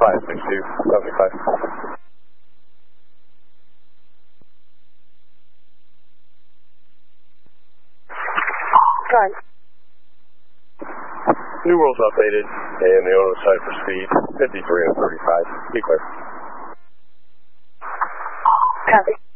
562, 75. Good. New World's updated, and the auto side for speed, 53 and 35. Be clear. Copy.